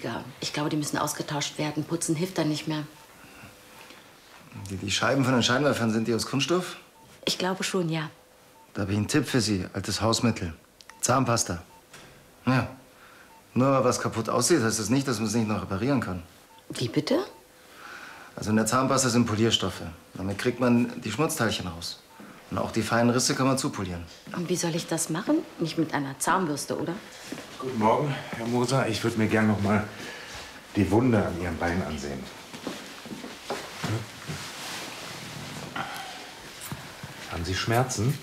günstiger. Ich glaube, die müssen ausgetauscht werden. Putzen hilft dann nicht mehr. Die Scheiben von den Scheinwerfern, sind die aus Kunststoff? Ich glaube schon, ja. Da habe ich einen Tipp für Sie. Altes Hausmittel. Zahnpasta. Ja. Nur weil was kaputt aussieht, heißt das nicht, dass man es nicht noch reparieren kann. Wie bitte? Also in der Zahnpasta sind Polierstoffe. Damit kriegt man die Schmutzteilchen raus. Und auch die feinen Risse kann man zupolieren. Und wie soll ich das machen? Nicht mit einer Zahnbürste, oder? Guten Morgen, Herr Moser. Ich würde mir gern noch mal die Wunde an Ihrem Bein ansehen. Haben Sie Schmerzen?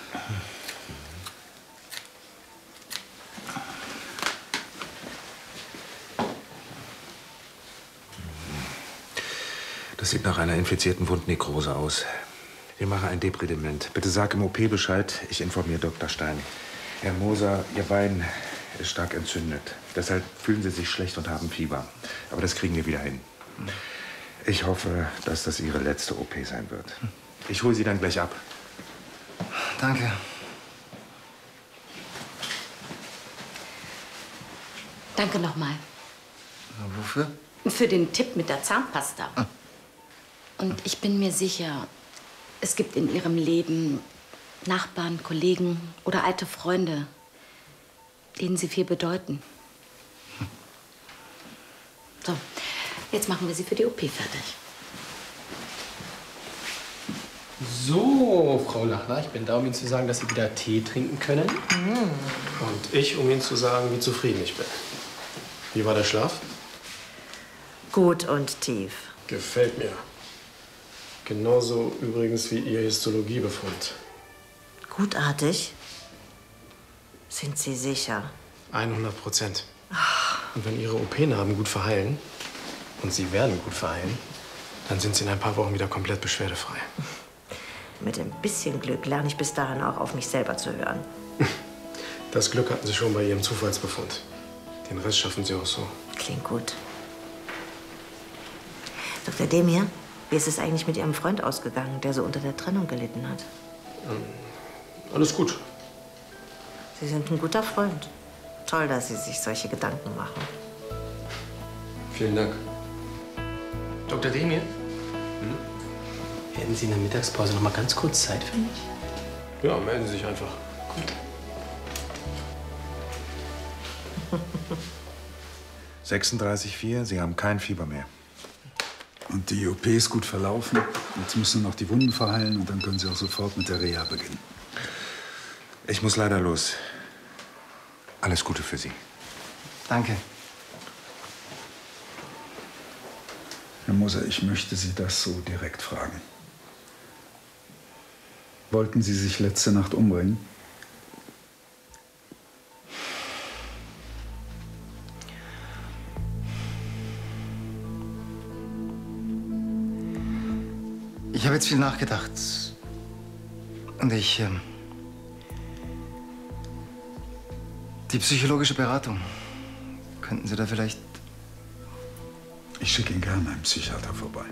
Das sieht nach einer infizierten Wundnekrose aus. Wir machen ein Debridement. Bitte sag im OP Bescheid. Ich informiere Dr. Stein. Herr Moser, Ihr Bein ist stark entzündet. Deshalb fühlen Sie sich schlecht und haben Fieber. Aber das kriegen wir wieder hin. Ich hoffe, dass das Ihre letzte OP sein wird. Ich hole Sie dann gleich ab. Danke. Danke nochmal. Wofür? Für den Tipp mit der Zahnpasta. Ah. Und ich bin mir sicher, es gibt in Ihrem Leben Nachbarn, Kollegen oder alte Freunde, denen Sie viel bedeuten. So, jetzt machen wir Sie für die OP fertig. So, Frau Lachner, ich bin da, um Ihnen zu sagen, dass Sie wieder Tee trinken können. Und ich, um Ihnen zu sagen, wie zufrieden ich bin. Wie war der Schlaf? Gut und tief. Gefällt mir. Genauso übrigens wie Ihr Histologiebefund. Gutartig? Sind Sie sicher? 100%. Und wenn Ihre OP-Narben gut verheilen, und sie werden gut verheilen, dann sind Sie in ein paar Wochen wieder komplett beschwerdefrei. Mit ein bisschen Glück lerne ich bis dahin auch auf mich selber zu hören. Das Glück hatten Sie schon bei Ihrem Zufallsbefund. Den Rest schaffen Sie auch so. Klingt gut. Dr. Demir, wie ist es eigentlich mit Ihrem Freund ausgegangen, der so unter der Trennung gelitten hat? Alles gut. Sie sind ein guter Freund. Toll, dass Sie sich solche Gedanken machen. Vielen Dank. Dr. Demir? Hätten Sie in der Mittagspause noch mal ganz kurz Zeit für mich? Ja, melden Sie sich einfach. Gut. 36,4, Sie haben kein Fieber mehr. Und die OP ist gut verlaufen. Jetzt müssen noch die Wunden verheilen und dann können Sie auch sofort mit der Reha beginnen. Ich muss leider los. Alles Gute für Sie. Danke. Herr Moser, ich möchte Sie das so direkt fragen. Wollten Sie sich letzte Nacht umbringen? Ich habe jetzt viel nachgedacht. Und die psychologische Beratung. Könnten Sie da vielleicht... Ich schicke Ihnen gerne einen Psychiater vorbei.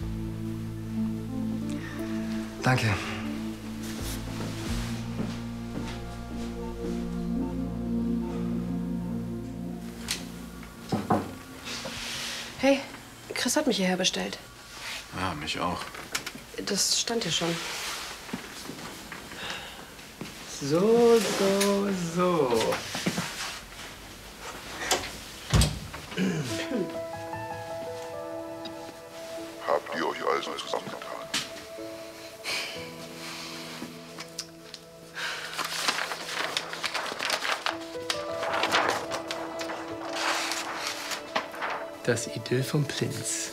Danke. Hey, Chris hat mich hierher bestellt. Ja, mich auch. Das stand hier schon. So. Habt ihr euch also zusammengetan? Das Idyll vom Plinz.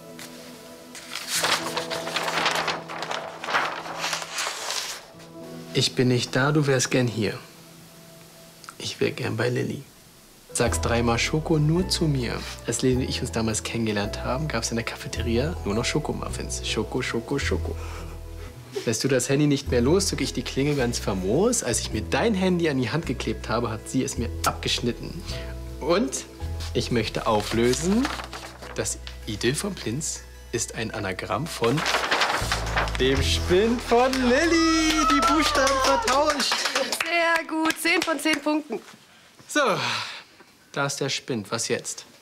Ich bin nicht da, du wärst gern hier. Ich wär gern bei Lilly. Sagst dreimal Schoko nur zu mir. Als Lilly und ich uns damals kennengelernt haben, gab's in der Cafeteria nur noch Schokomuffins. Schoko, Schoko, Schoko. Lässt du das Handy nicht mehr los, zück ich die Klinge ganz famos. Als ich mir dein Handy an die Hand geklebt habe, hat sie es mir abgeschnitten. Und ich möchte auflösen, das Idyll vom Plinz ist ein Anagramm von dem Spind von Lilly. Die Buchstaben vertauscht. Sehr gut, 10 von 10 Punkten. So, da ist der Spind. Was jetzt?